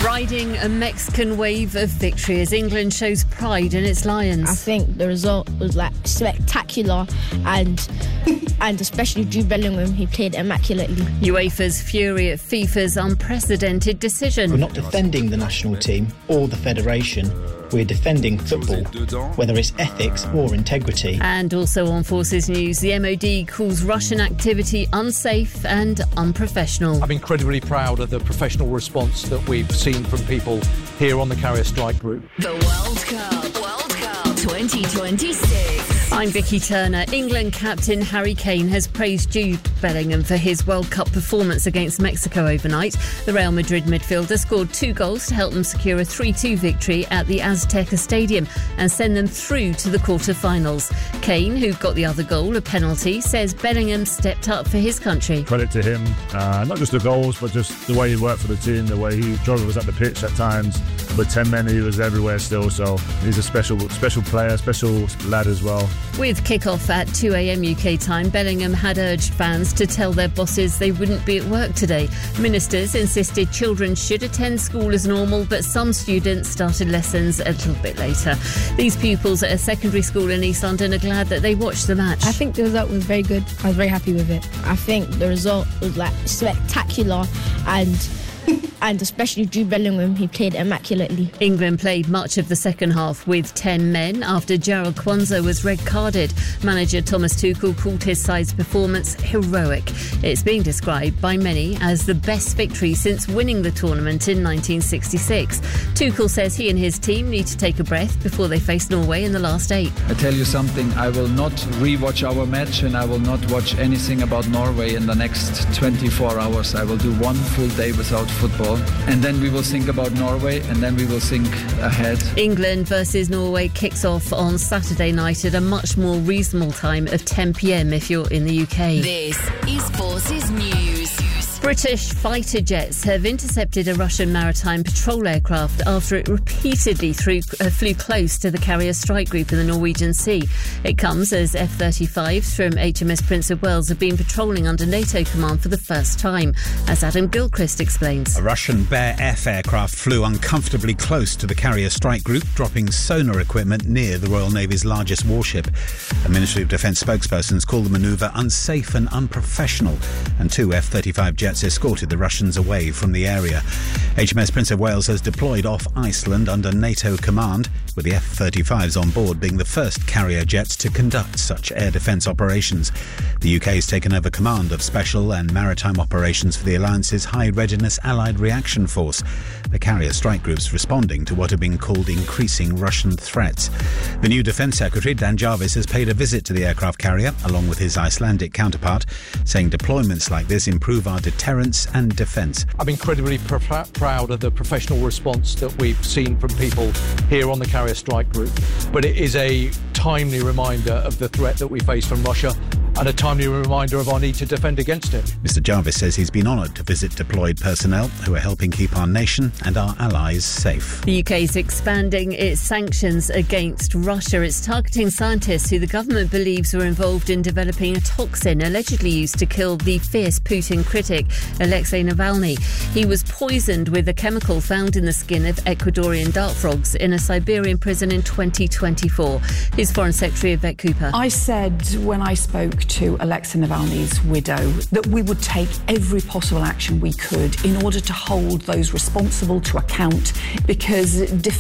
Riding a Mexican wave of victory as England shows pride in its Lions. I think the result was spectacular and especially Jude Bellingham, he played immaculately. UEFA's fury at FIFA's unprecedented decision. We're not defending the national team or the federation. We're defending football, whether it's ethics or integrity. And also on Forces News, the MOD calls Russian activity unsafe and unprofessional. I'm incredibly proud of the professional response that we've seen from people here on the Carrier Strike Group. The World Cup 2026. I'm Vicky Turner. England captain Harry Kane has praised Jude Bellingham for his World Cup performance against Mexico overnight. The Real Madrid midfielder scored 2 goals to help them secure a 3-2 victory at the Azteca Stadium and send them through to the quarter-finals. Kane, who got the other goal, a penalty, says Bellingham stepped up for his country. Credit to him, not just the goals, but just the way he worked for the team, the way he drove us at the pitch at times. With 10 men, he was everywhere still, so he's a special player, special lad as well. With kick-off at 2 a.m. UK time, Bellingham had urged fans to tell their bosses they wouldn't be at work today. Ministers insisted children should attend school as normal, but some students started lessons a little bit later. These pupils at a secondary school in East London are glad that they watched the match. I think the result was very good. I was very happy with it. I think the result was spectacular and especially Jude Bellingham, he played immaculately. England played much of the second half with 10 men after Gerald Kwanzaa was red-carded. Manager Thomas Tuchel called his side's performance heroic. It's being described by many as the best victory since winning the tournament in 1966. Tuchel says he and his team need to take a breath before they face Norway in the last 8. I tell you something, I will not rewatch our match and I will not watch anything about Norway in the next 24 hours. I will do one full day without football. And then we will think about Norway and then we will think ahead. England versus Norway kicks off on Saturday night at a much more reasonable time of 10 p.m. if you're in the UK. This is Forces News. British fighter jets have intercepted a Russian maritime patrol aircraft after it repeatedly flew close to the Carrier Strike Group in the Norwegian Sea. It comes as F-35s from HMS Prince of Wales have been patrolling under NATO command for the first time, as Adam Gilchrist explains. A Russian Bear F aircraft flew uncomfortably close to the Carrier Strike Group, dropping sonar equipment near the Royal Navy's largest warship. A Ministry of Defence spokespersons called the manoeuvre unsafe and unprofessional, and 2 F-35 jets escorted the Russians away from the area. HMS Prince of Wales has deployed off Iceland under NATO command, with the F-35s on board being the first carrier jets to conduct such air defence operations. The UK has taken over command of special and maritime operations for the Alliance's High Readiness Allied Reaction Force. The Carrier Strike Group's responding to what have been called increasing Russian threats. The new Defence Secretary, Dan Jarvis, has paid a visit to the aircraft carrier, along with his Icelandic counterpart, saying deployments like this improve our deterrence and defence. I'm incredibly proud of the professional response that we've seen from people here on the Carrier Strike Group. But it is a timely reminder of the threat that we face from Russia and a timely reminder of our need to defend against it. Mr Jarvis says he's been honoured to visit deployed personnel who are helping keep our nation and our allies safe. The UK is expanding its sanctions against Russia. It's targeting scientists who the government believes were involved in developing a toxin allegedly used to kill the fierce Putin critic Alexei Navalny. He was poisoned with a chemical found in the skin of Ecuadorian dart frogs in a Siberian prison in 2024. Here's Foreign Secretary Yvette Cooper. I said when I spoke to Alexei Navalny's widow that we would take every possible action we could in order to hold those responsible to account, because